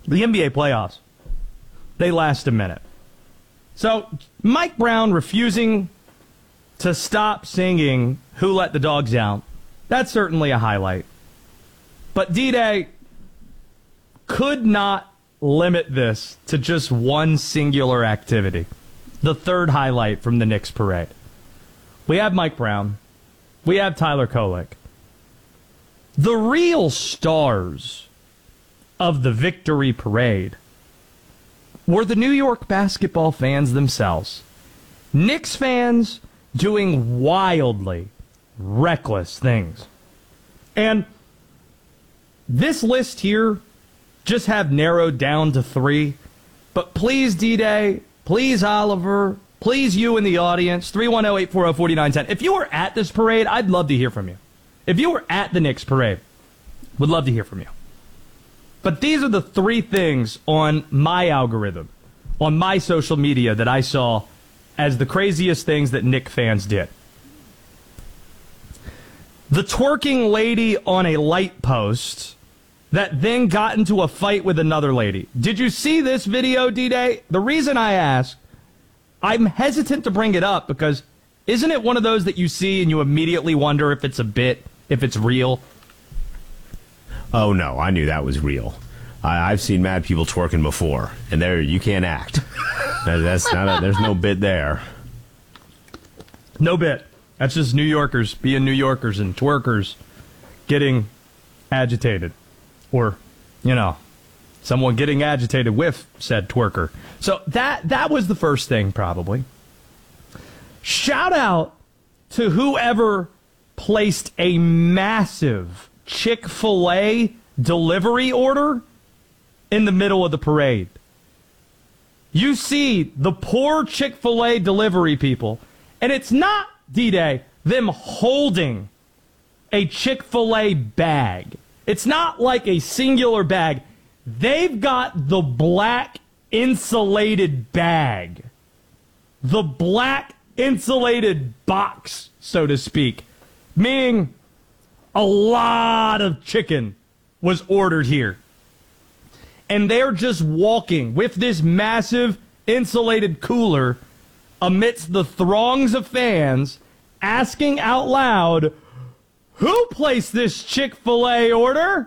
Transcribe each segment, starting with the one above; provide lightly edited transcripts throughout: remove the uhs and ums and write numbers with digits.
The NBA playoffs, they last a minute. So Mike Brown refusing to stop singing Who Let the Dogs Out, that's certainly a highlight. But D-Day could not limit this to just one singular activity. The third highlight from the Knicks parade. We have Mike Brown. We have Tyler Kolek. The real stars of the victory parade were the New York basketball fans themselves. Knicks fans doing wildly reckless things. And this list here just have narrowed down to 3. But please, D-Day, please, Oliver, please, you in the audience, 310-840-4910. If you were at this parade, I'd love to hear from you. If you were at the Knicks parade, would love to hear from you. But these are the 3 things on my algorithm, on my social media that I saw as the craziest things that Knicks fans did. The twerking lady on a light post that then got into a fight with another lady. Did you see this video, D-Day? The reason I ask, I'm hesitant to bring it up because isn't it one of those that you see and you immediately wonder if it's a bit, if it's real? Oh, no, I knew that was real. I've seen mad people twerking before, and there you can't act. That's not there's no bit there. No bit. That's just New Yorkers being New Yorkers and twerkers getting agitated. Or, you know, someone getting agitated with said twerker. So that was the first thing, probably. Shout out to whoever placed a massive Chick-fil-A delivery order in the middle of the parade. You see the poor Chick-fil-A delivery people, and it's not, D-Day, them holding a Chick-fil-A bag. It's not like a singular bag. They've got the black insulated bag. The black insulated box, so to speak. Meaning a lot of chicken was ordered here. And they're just walking with this massive insulated cooler amidst the throngs of fans asking out loud, who placed this Chick-fil-A order?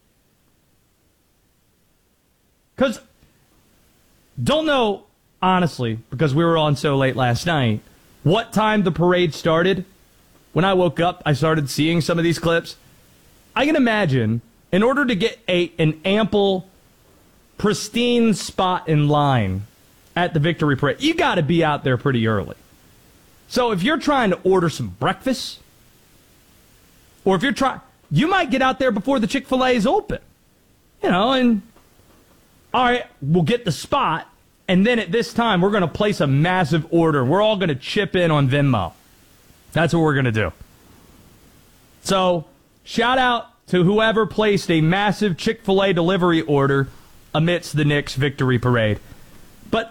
Because, don't know, honestly, because we were on so late last night, what time the parade started. When I woke up, I started seeing some of these clips. I can imagine, in order to get an ample, pristine spot in line at the victory parade, you got to be out there pretty early. So if you're trying to order some breakfast, or if you're trying, you might get out there before the Chick-fil-A is open. You know, and all right, we'll get the spot, and then at this time, we're going to place a massive order. We're all going to chip in on Venmo. That's what we're going to do. So, shout out to whoever placed a massive Chick-fil-A delivery order amidst the Knicks victory parade. But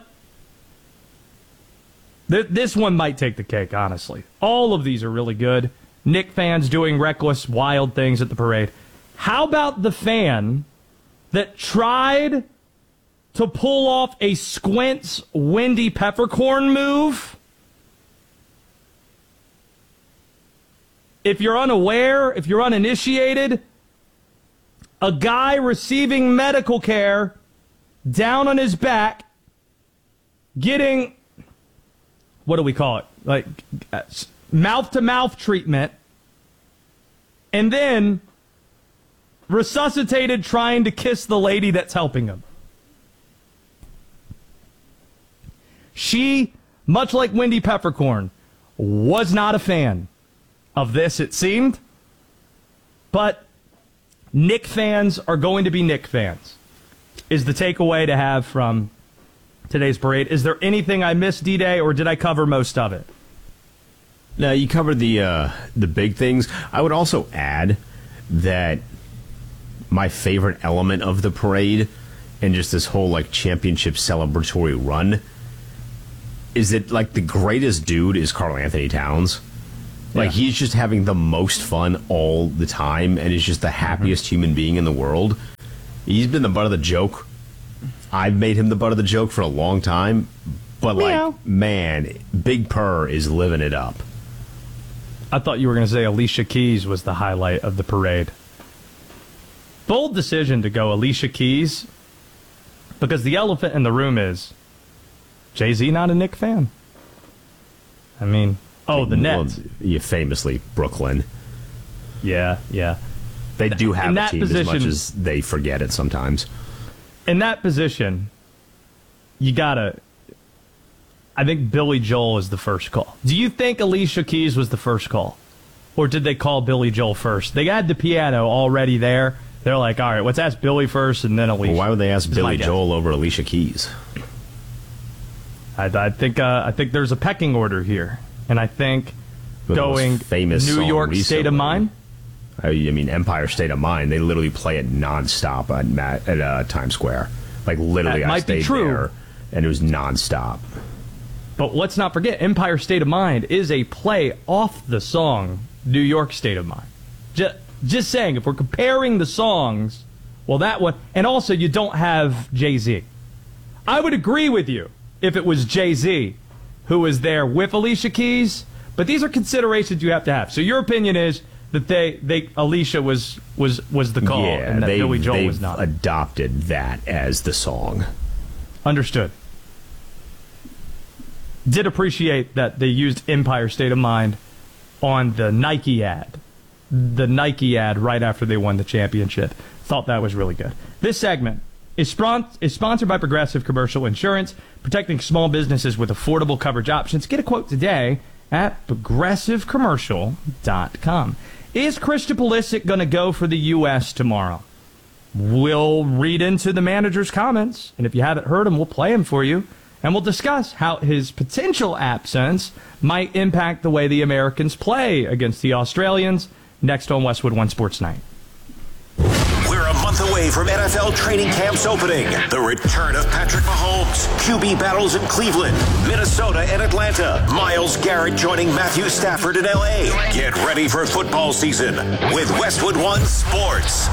this one might take the cake, honestly. All of these are really good. Knicks fans doing reckless, wild things at the parade. How about the fan that tried to pull off a Squints Wendy Peppercorn move? If you're unaware, if you're uninitiated, a guy receiving medical care down on his back, getting, what do we call it? Like mouth-to-mouth treatment, and then resuscitated trying to kiss the lady that's helping him. She, much like Wendy Peppercorn, was not a fan of this, it seemed. But Knicks fans are going to be Knicks fans, is the takeaway to have from today's parade. Is there anything I missed, D-Day, or did I cover most of it? No, you covered the big things. I would also add that my favorite element of the parade and just this whole like championship celebratory run is that like the greatest dude is Karl Anthony Towns. Like he's just having the most fun all the time and is just the happiest human being in the world. He's been the butt of the joke I've made him the butt of the joke for a long time, but Meow. man, Big Purr is living it up. I thought you were going to say Alicia Keys was the highlight of the parade. Bold decision to go Alicia Keys, because the elephant in the room is Jay-Z not a Knicks fan. I mean, the Nets. Well, you famously Brooklyn. Yeah. They do have in a that team position, as much as they forget it sometimes. In that position, you gotta. I think Billy Joel is the first call. Do you think Alicia Keys was the first call? Or did they call Billy Joel first? They had the piano already there. They're like, all right, let's ask Billy first and then Alicia. Well, why would they ask Billy Joel over Alicia Keys? I think there's a pecking order here. And I think going famous New York recently. State of Mind. I mean, Empire State of Mind. They literally play it nonstop at Times Square. Like, literally, That I might be stayed true. there, and it was nonstop. But let's not forget, Empire State of Mind is a play off the song New York State of Mind. Just saying, if we're comparing the songs, well, that one, and also you don't have Jay-Z. I would agree with you if it was Jay-Z who was there with Alicia Keys, but these are considerations you have to have. So your opinion is that Alicia was the call, and that Billy Joel was not. Adopted that as the song. Understood. Did appreciate that they used Empire State of Mind on the Nike ad. The Nike ad right after they won the championship. Thought that was really good. This segment is sponsored by Progressive Commercial Insurance, protecting small businesses with affordable coverage options. Get a quote today at progressivecommercial.com. Is Christian Pulisic going to go for the U.S. tomorrow? We'll read into the manager's comments, and if you haven't heard him, we'll play him for you, and we'll discuss how his potential absence might impact the way the Americans play against the Australians next on Westwood One Sports Night. We're a month away from NFL training camps opening. The return of Patrick Mahomes, QB battles in Cleveland, Minnesota, and Atlanta. Myles Garrett joining Matthew Stafford in LA. Get ready for football season with Westwood One Sports.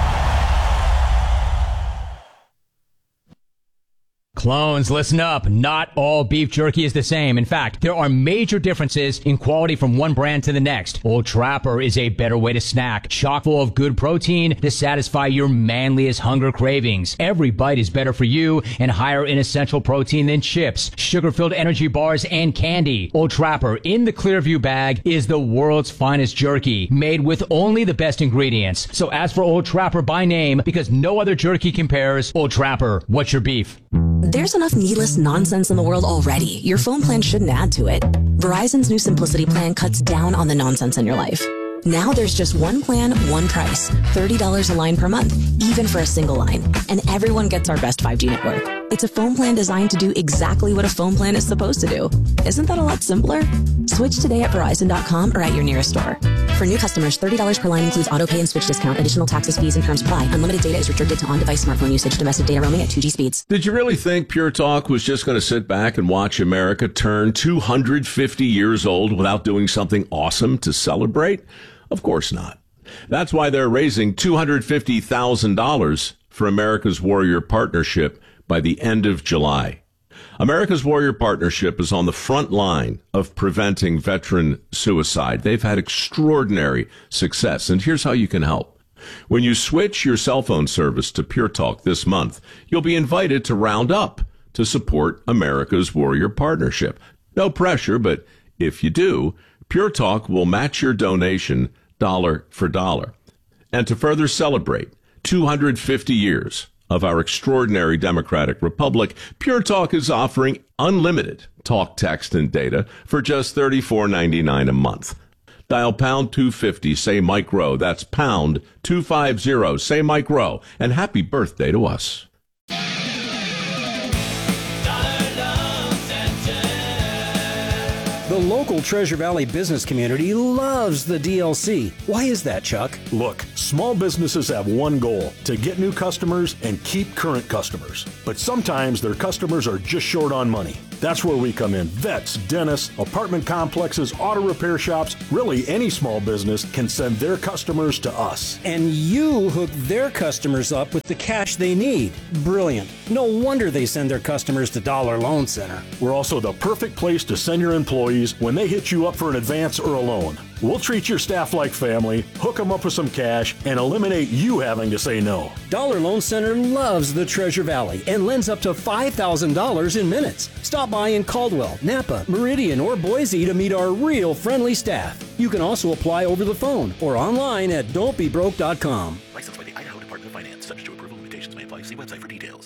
Clones, listen up. Not all beef jerky is the same. In fact, there are major differences in quality from one brand to the next. Old Trapper is a better way to snack, chock full of good protein to satisfy your manliest hunger cravings. Every bite is better for you and higher in essential protein than chips, sugar-filled energy bars, and candy. Old Trapper in the Clearview bag is the world's finest jerky, made with only the best ingredients. So ask for Old Trapper by name because no other jerky compares. Old Trapper, what's your beef? There's enough needless nonsense in the world already. Your phone plan shouldn't add to it. Verizon's new Simplicity plan cuts down on the nonsense in your life. Now there's just one plan, one price. $30 a line per month, even for a single line. And everyone gets our best 5G network. It's a phone plan designed to do exactly what a phone plan is supposed to do. Isn't that a lot simpler? Switch today at Verizon.com or at your nearest store. For new customers, $30 per line includes auto pay and switch discount. Additional taxes, fees, and terms apply. Unlimited data is restricted to on-device smartphone usage. Domestic data roaming at 2G speeds. Did you really think Pure Talk was just going to sit back and watch America turn 250 years old without doing something awesome to celebrate? Of course not. That's why they're raising $250,000 for America's Warrior Partnership by the end of July. America's Warrior Partnership is on the front line of preventing veteran suicide. They've had extraordinary success, and here's how you can help. When you switch your cell phone service to Pure Talk this month, you'll be invited to round up to support America's Warrior Partnership. No pressure, but if you do, Pure Talk will match your donation dollar for dollar. And to further celebrate 250 years of our extraordinary democratic republic, Pure Talk is offering unlimited talk, text, and data for just $34.99 a month. Dial pound 250, say Mike Rowe. That's pound 250, say Mike Rowe. And happy birthday to us. The local Treasure Valley business community loves the DLC. Why is that, Chuck? Look, small businesses have one goal: to get new customers and keep current customers. But sometimes their customers are just short on money. That's where we come in. Vets, dentists, apartment complexes, auto repair shops, really any small business can send their customers to us. And you hook their customers up with the cash they need. Brilliant. No wonder they send their customers to Dollar Loan Center. We're also the perfect place to send your employees when they hit you up for an advance or a loan. We'll treat your staff like family, hook them up with some cash, and eliminate you having to say no. Dollar Loan Center loves the Treasure Valley and lends up to $5,000 in minutes. Stop by in Caldwell, Napa, Meridian, or Boise to meet our real friendly staff. You can also apply over the phone or online at don'tbebroke.com. Licensed by the Idaho Department of Finance. Subject to approval. Limitations may apply. See website for details.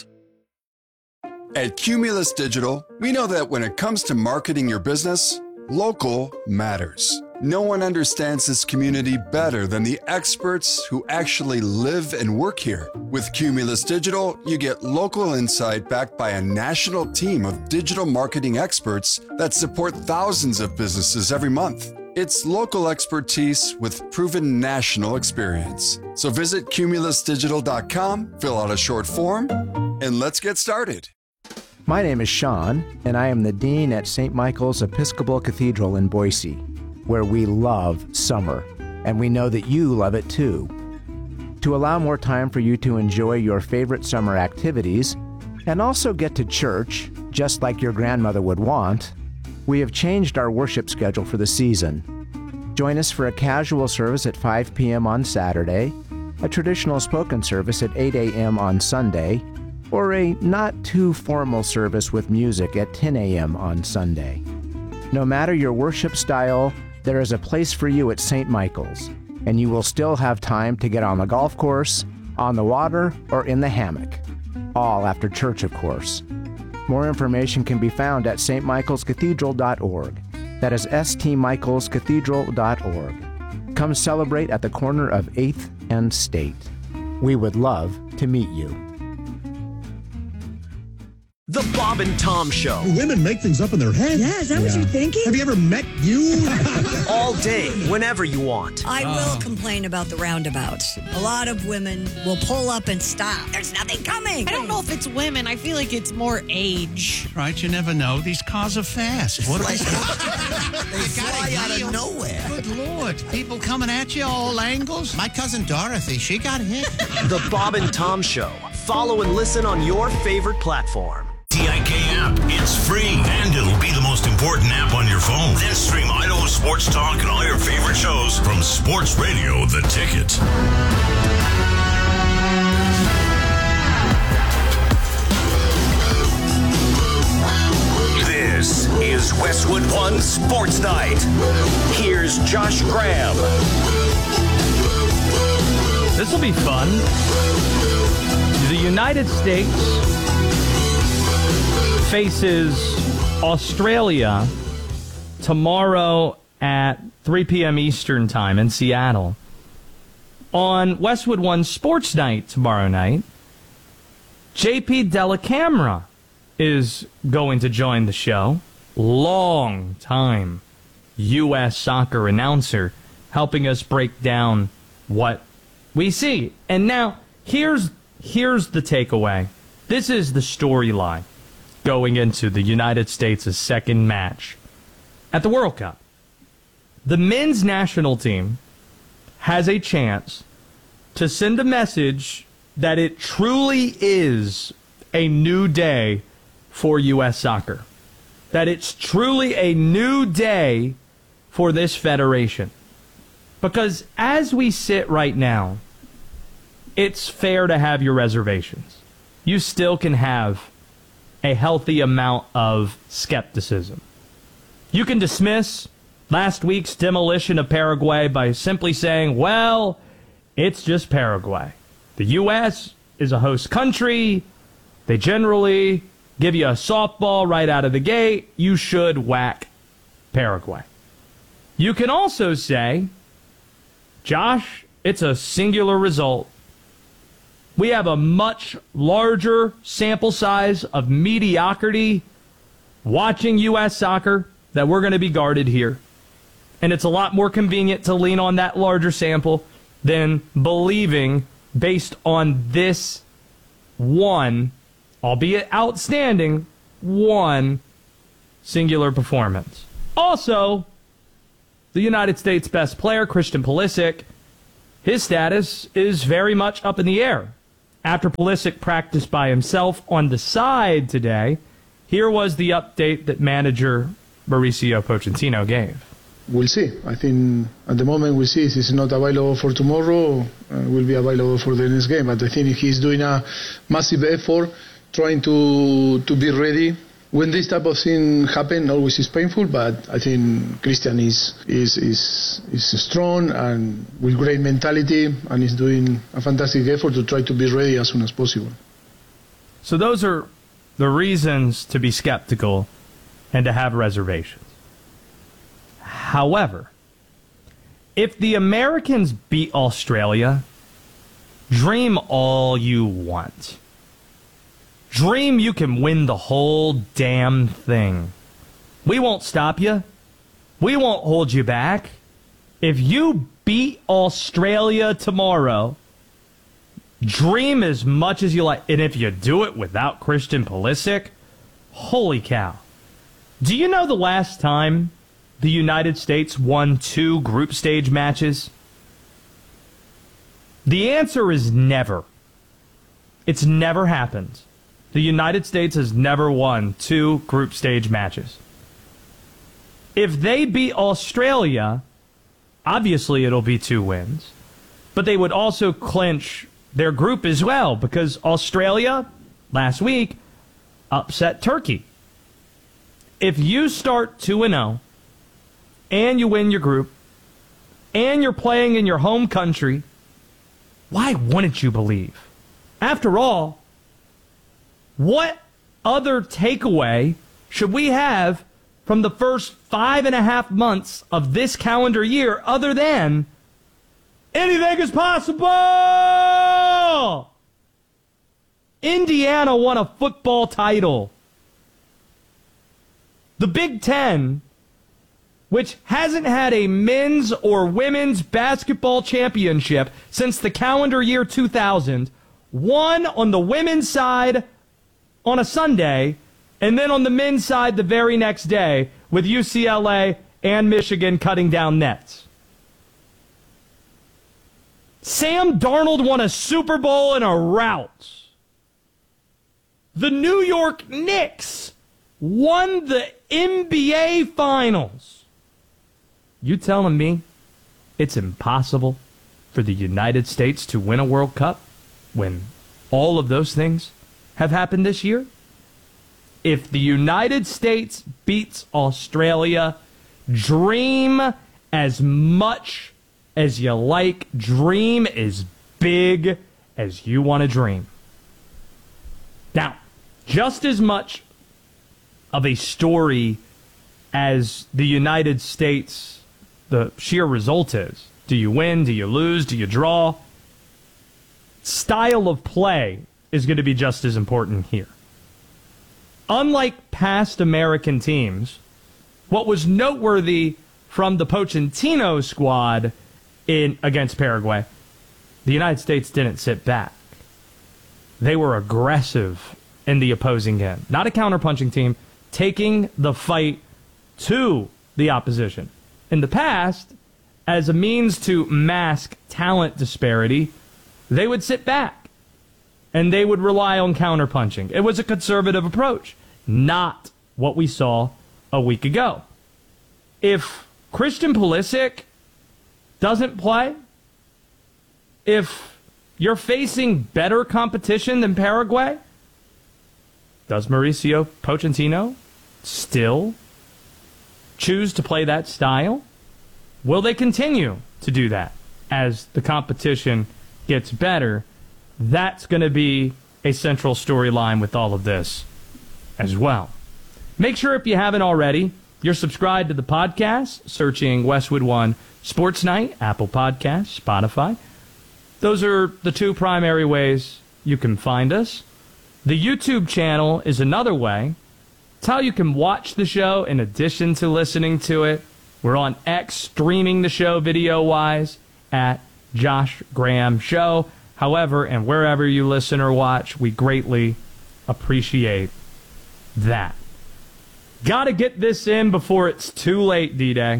At Cumulus Digital, we know that when it comes to marketing your business, local matters. No one understands this community better than the experts who actually live and work here. With Cumulus Digital, you get local insight backed by a national team of digital marketing experts that support thousands of businesses every month. It's local expertise with proven national experience. So visit cumulusdigital.com, fill out a short form, and let's get started. My name is Sean, and I am the Dean at St. Michael's Episcopal Cathedral in Boise, where we love summer, and we know that you love it too. To allow more time for you to enjoy your favorite summer activities, and also get to church, just like your grandmother would want, we have changed our worship schedule for the season. Join us for a casual service at 5 p.m. on Saturday, a traditional spoken service at 8 a.m. on Sunday, or a not-too-formal service with music at 10 a.m. on Sunday. No matter your worship style, there is a place for you at St. Michael's, and you will still have time to get on the golf course, on the water, or in the hammock. All after church, of course. More information can be found at stmichaelscathedral.org. That is stmichaelscathedral.org. Come celebrate at the corner of 8th and State. We would love to meet you. The Bob and Tom Show. Women make things up in their head. Yeah, is that what you're thinking? Have you ever met you? All day, whenever you want. I will complain about the roundabouts. A lot of women will pull up and stop. There's nothing coming. I don't know if it's women. I feel like it's more age. Right, you never know. These cars are fast. What They fly out of nowhere. Good Lord. People coming at you all angles. My cousin Dorothy, she got hit. The Bob and Tom Show. Follow and listen on your favorite platform. TIK app. It's free, and it'll be the most important app on your phone. Then stream Idaho Sports Talk and all your favorite shows from Sports Radio The Ticket. This is Westwood One Sports Night. Here's Josh Graham. This will be fun. The United States faces Australia tomorrow at 3 p.m. Eastern Time in Seattle. On Westwood One Sports Night tomorrow night, JP Dellacamera is going to join the show. Long time U.S. soccer announcer, helping us break down what we see. And now, here's the takeaway. This is the storyline going into the United States' second match at the World Cup. The men's national team has a chance to send a message that it truly is a new day for U.S. soccer. That it's truly a new day for this federation. Because as we sit right now, it's fair to have your reservations. You still can have a healthy amount of skepticism. You can dismiss last week's demolition of Paraguay by simply saying, well, it's just Paraguay. The U.S. is a host country. They generally give you a softball right out of the gate. You should whack Paraguay. You can also say, Josh, it's a singular result. We have a much larger sample size of mediocrity watching U.S. soccer that we're going to be guarded here. And it's a lot more convenient to lean on that larger sample than believing based on this one, albeit outstanding, one singular performance. Also, the United States' best player, Christian Pulisic, his status is very much up in the air. After Pulisic practiced by himself on the side today, here was the update that manager Mauricio Pochettino gave. We'll see. I think at the moment we'll see. If he's not available for tomorrow, will be available for the next game. But I think he's doing a massive effort, trying to be ready. When this type of thing happen, always is painful. But I think Christian is strong and with great mentality, and is doing a fantastic effort to try to be ready as soon as possible. So those are the reasons to be skeptical and to have reservations. However, if the Americans beat Australia, dream all you want. Dream you can win the whole damn thing. We won't stop you. We won't hold you back. If you beat Australia tomorrow, dream as much as you like. And if you do it without Christian Pulisic, holy cow. Do you know the last time the United States won 2 group stage matches? The answer is never. It's never happened. The United States has never won 2 group stage matches. If they beat Australia, obviously it'll be 2 wins. But they would also clinch their group as well, because Australia, last week, upset Turkey. If you start 2-0, and you win your group, and you're playing in your home country, why wouldn't you believe? After all, what other takeaway should we have from the first 5.5 months of this calendar year other than anything is possible? Indiana won a football title. The Big Ten, which hasn't had a men's or women's basketball championship since the calendar year 2000, won on the women's side on a Sunday, and then on the men's side the very next day, with UCLA and Michigan cutting down nets. Sam Darnold won a Super Bowl in a rout. The New York Knicks won the NBA Finals. You telling me it's impossible for the United States to win a World Cup when all of those things have happened this year? If the United States beats Australia, dream as much as you like. Dream as big as you want to dream. Now, just as much of a story as the United States, the sheer result is. Do you win? Do you lose? Do you draw? Style of play is going to be just as important here. Unlike past American teams, what was noteworthy from the Pochettino squad against Paraguay, the United States didn't sit back. They were aggressive in the opposing end. Not a counterpunching team, taking the fight to the opposition. In the past, as a means to mask talent disparity, they would sit back and they would rely on counterpunching. It was a conservative approach, not what we saw a week ago. If Christian Pulisic doesn't play, if you're facing better competition than Paraguay, does Mauricio Pochettino still choose to play that style? Will they continue to do that as the competition gets better? That's going to be a central storyline with all of this as well. Make sure, if you haven't already, you're subscribed to the podcast, searching Westwood One Sports Night, Apple Podcasts, Spotify. Those are the two primary ways you can find us. The YouTube channel is another way. It's how you can watch the show in addition to listening to it. We're on X, streaming the show video-wise at Josh Graham Show. However, and wherever you listen or watch, we greatly appreciate that. Got to get this in before it's too late, D-Day.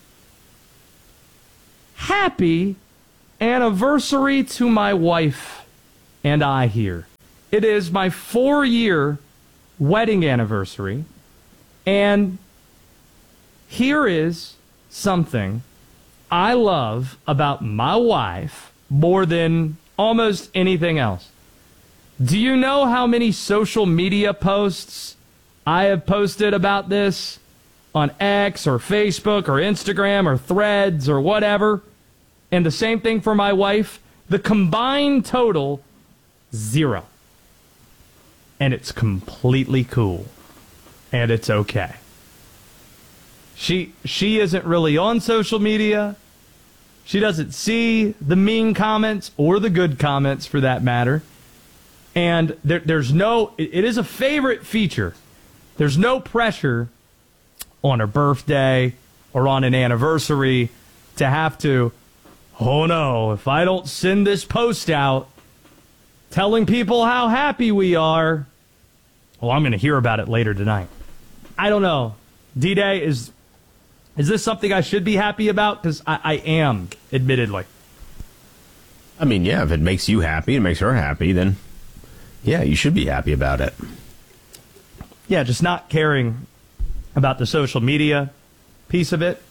Happy anniversary to my wife and I here. It is my 4-year wedding anniversary, and here is something I love about my wife more than almost anything else. Do you know how many social media posts I have posted about this on X or Facebook or Instagram or Threads or whatever? And the same thing for my wife. The combined total, 0. And it's completely cool. And it's okay. She isn't really on social media. She doesn't see the mean comments or the good comments for that matter. And there's no, it is a favorite feature. There's no pressure on her birthday or on an anniversary to have to, oh no, if I don't send this post out telling people how happy we are, well, I'm going to hear about it later tonight. I don't know. D-Day, is this something I should be happy about? Because I am, admittedly. I mean, yeah, if it makes you happy and makes her happy, then yeah, you should be happy about it. Yeah, just not caring about the social media piece of it.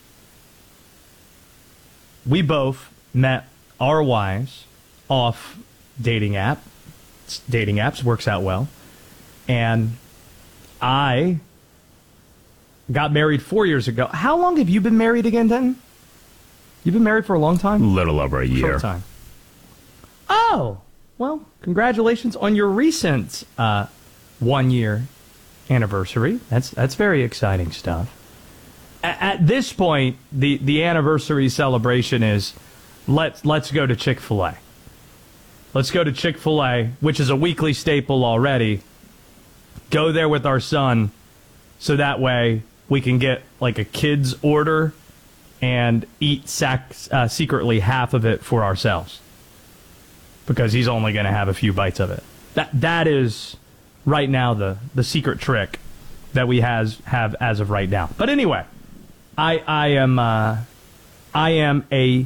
We both met our wives off dating apps, works out well. And I got married 4 years ago. How long have you been married again, Denton? You've been married for a long time? A little over a year. Short time. Oh, well, congratulations on your recent 1-year anniversary. That's very exciting stuff. At this point, the anniversary celebration is let's go to Chick-fil-A. Let's go to Chick-fil-A, which is a weekly staple already. Go there with our son, so that way we can get like a kid's order and eat secretly half of it for ourselves, because he's only going to have a few bites of it. That is right now the secret trick that we have as of right now. But anyway, I am a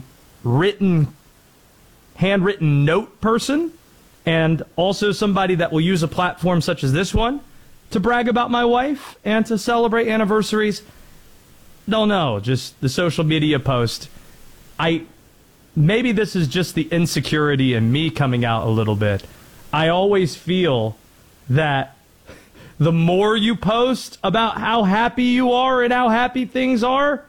handwritten note person, and also somebody that will use a platform such as this one to brag about my wife and to celebrate anniversaries. Don't know, just the social media post. Maybe this is just the insecurity in me coming out a little bit. I always feel that the more you post about how happy you are and how happy things are,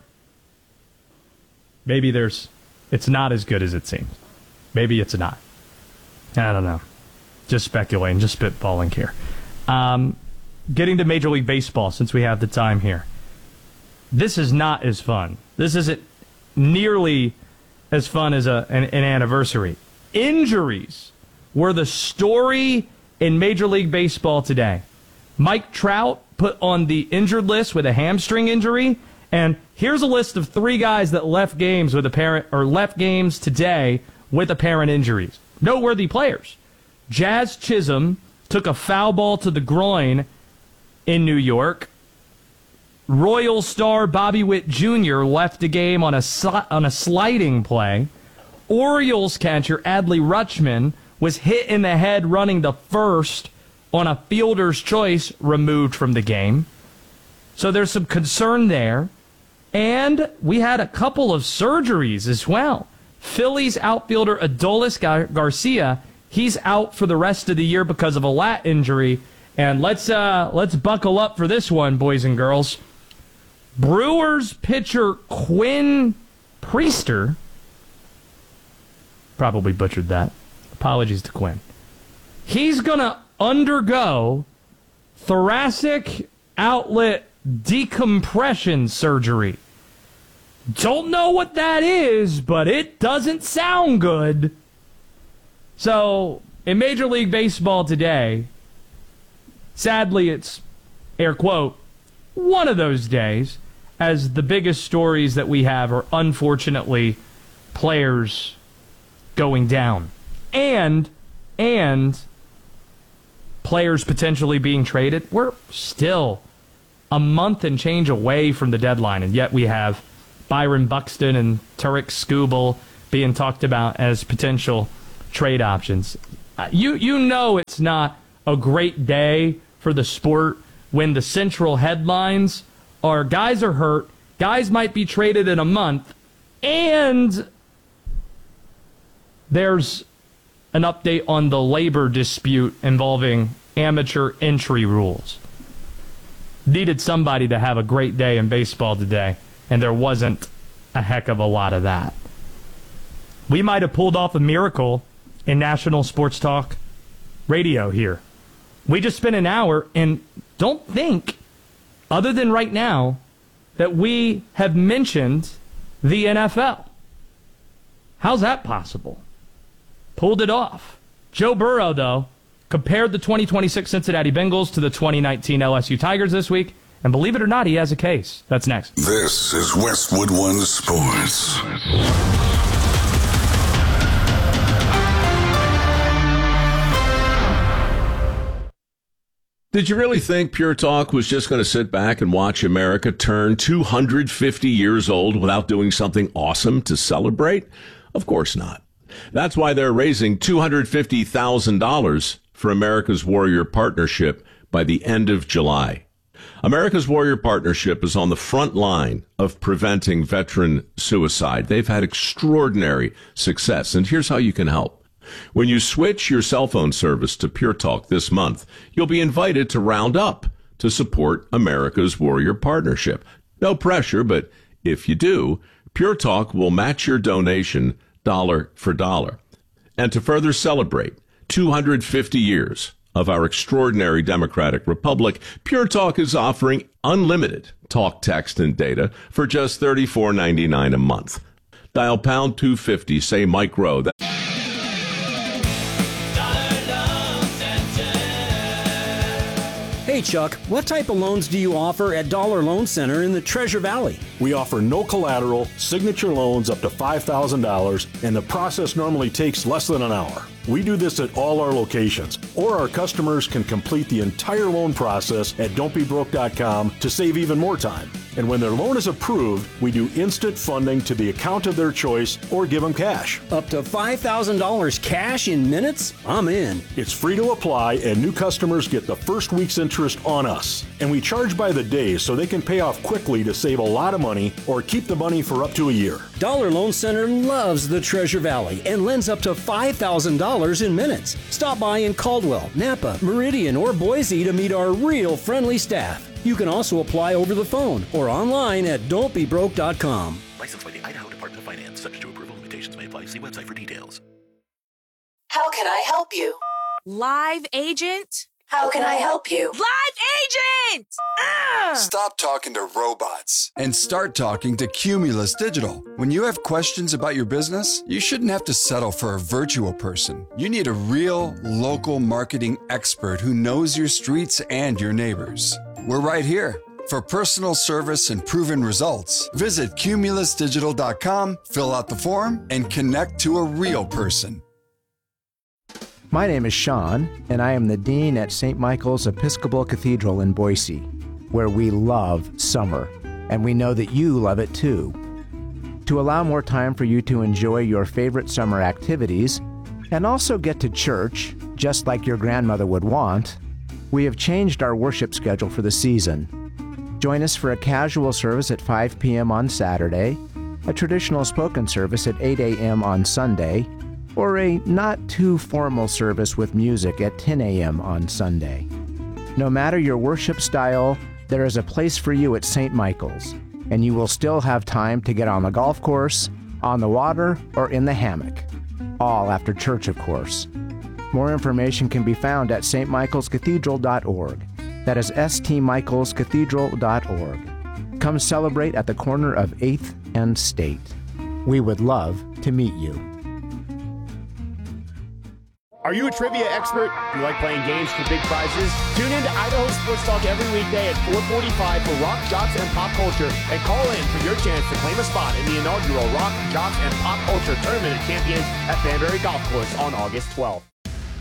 maybe it's not as good as it seems. Maybe it's not. I don't know. Just speculating, just spitballing here. Getting to Major League Baseball, since we have the time here. This is not as fun. This isn't nearly as fun as an anniversary. Injuries were the story in Major League Baseball today. Mike Trout put on the injured list with a hamstring injury, and here's a list of 3 guys that left games today with apparent injuries. Noteworthy players. Jazz Chisholm took a foul ball to the groin in New York. Royal star Bobby Witt Jr. left the game on a sliding play. Orioles catcher Adley Rutschman was hit in the head running the first on a fielder's choice, removed from the game. So there's some concern there. And we had a couple of surgeries as well. Phillies outfielder Adolis Garcia, he's out for the rest of the year because of a lat injury. And let's buckle up for this one, boys and girls. Brewers pitcher Quinn Priester, probably butchered that. Apologies to Quinn. He's going to undergo thoracic outlet decompression surgery. Don't know what that is, but it doesn't sound good. So, in Major League Baseball today, sadly it's, air quote, one of those days, as the biggest stories that we have are unfortunately players going down. And players potentially being traded. We're still a month and change away from the deadline, and yet we have Byron Buxton and Turek Skubal being talked about as potential trade options. You know it's not a great day for the sport when the central headlines are guys are hurt, guys might be traded in a month, and there's an update on the labor dispute involving amateur entry rules. Needed somebody to have a great day in baseball today, and there wasn't a heck of a lot of that. We might have pulled off a miracle in National Sports Talk Radio here. We just spent an hour, and don't think, other than right now, that we have mentioned the NFL. How's that possible? Pulled it off. Joe Burrow, though, compared the 2026 Cincinnati Bengals to the 2019 LSU Tigers this week, and believe it or not, he has a case. That's next. This is Westwood One Sports. Did you really think Pure Talk was just going to sit back and watch America turn 250 years old without doing something awesome to celebrate? Of course not. That's why they're raising $250,000 for America's Warrior Partnership by the end of July. America's Warrior Partnership is on the front line of preventing veteran suicide. They've had extraordinary success, and here's how you can help. When you switch your cell phone service to Pure Talk this month, you'll be invited to round up to support America's Warrior Partnership. No pressure, but if you do, Pure Talk will match your donation dollar for dollar. And to further celebrate 250 years of our extraordinary democratic republic, Pure Talk is offering unlimited talk, text, and data for just $34.99 a month. Dial pound 250, say Mike Rowe. Hey, Chuck, what type of loans do you offer at Dollar Loan Center in the Treasure Valley? We offer no collateral, signature loans up to $5,000, and the process normally takes less than an hour. We do this at all our locations, or our customers can complete the entire loan process at don'tbebroke.com to save even more time. And when their loan is approved, we do instant funding to the account of their choice or give them cash. Up to $5,000 cash in minutes? I'm in. It's free to apply, and new customers get the first week's interest on us. And we charge by the day so they can pay off quickly to save a lot of money or keep the money for up to a year. Dollar Loan Center loves the Treasure Valley and lends up to $5,000 in minutes. Stop by in Caldwell, Napa, Meridian, or Boise to meet our real friendly staff. You can also apply over the phone or online at don'tbebroke.com. Licensed by the Idaho Department of Finance. Subject to approval. Limitations may apply. See website for details. How can I help you? Live agent? How can I help you? Live agent! Stop talking to robots and start talking to Cumulus Digital. When you have questions about your business, you shouldn't have to settle for a virtual person. You need a real local marketing expert who knows your streets and your neighbors. We're right here. For personal service and proven results, visit cumulusdigital.com, fill out the form, and connect to a real person. My name is Sean, and I am the Dean at St. Michael's Episcopal Cathedral in Boise, where we love summer, and we know that you love it too. To allow more time for you to enjoy your favorite summer activities, and also get to church, just like your grandmother would want, we have changed our worship schedule for the season. Join us for a casual service at 5 p.m. on Saturday, a traditional spoken service at 8 a.m. on Sunday, or a not-too-formal service with music at 10 a.m. on Sunday. No matter your worship style, there is a place for you at St. Michael's, and you will still have time to get on the golf course, on the water, or in the hammock. All after church, of course. More information can be found at stmichaelscathedral.org. That is stmichaelscathedral.org. Come celebrate at the corner of 8th and State. We would love to meet you. Are you a trivia expert? Do you like playing games for big prizes? Tune in to Idaho Sports Talk every weekday at 4:45 for Rock, Jocks, and Pop Culture, and call in for your chance to claim a spot in the inaugural Rock, Jocks, and Pop Culture Tournament of Champions at Banbury Golf Course on August 12th.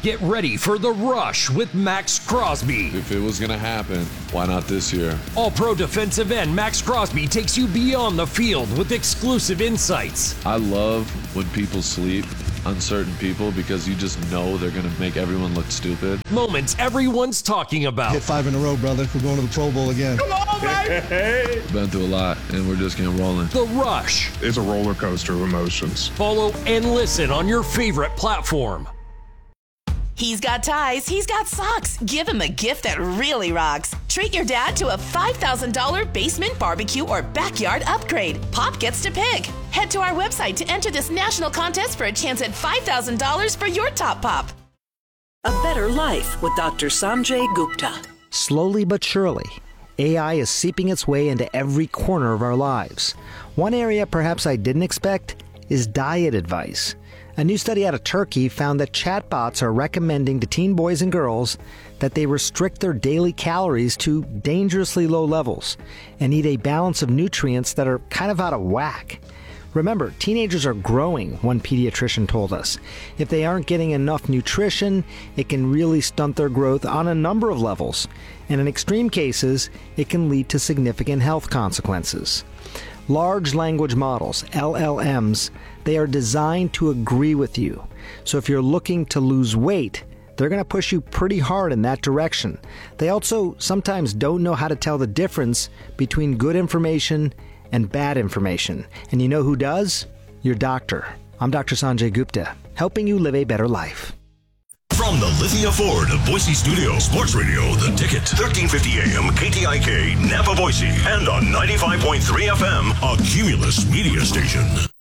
Get ready for The Rush with Max Crosby. If it was going to happen, why not this year? All-Pro defensive end Max Crosby takes you beyond the field with exclusive insights. I love when people sleep on certain people because you just know they're going to make everyone look stupid. Moments everyone's talking about. Hit 5 in a row, brother. We're going to the Pro Bowl again. Come on, baby! Been through a lot, and we're just getting rolling. The Rush. It's a roller coaster of emotions. Follow and listen on your favorite platform. He's got ties, he's got socks. Give him a gift that really rocks. Treat your dad to a $5,000 basement barbecue or backyard upgrade. Pop gets to pick. Head to our website to enter this national contest for a chance at $5,000 for your top pop. A Better Life with Dr. Sanjay Gupta. Slowly but surely, AI is seeping its way into every corner of our lives. One area perhaps I didn't expect is diet advice. A new study out of Turkey found that chatbots are recommending to teen boys and girls that they restrict their daily calories to dangerously low levels and eat a balance of nutrients that are kind of out of whack. Remember, teenagers are growing, one pediatrician told us. If they aren't getting enough nutrition, it can really stunt their growth on a number of levels, and in extreme cases, it can lead to significant health consequences. Large language models, LLMs, they are designed to agree with you. So if you're looking to lose weight, they're going to push you pretty hard in that direction. They also sometimes don't know how to tell the difference between good information and bad information. And you know who does? Your doctor. I'm Dr. Sanjay Gupta, helping you live a better life. From the Lithia Ford of Boise Studio, Sports Radio, The Ticket, 1350 AM, KTIK, Napa, Boise, and on 95.3 FM, a Cumulus media station.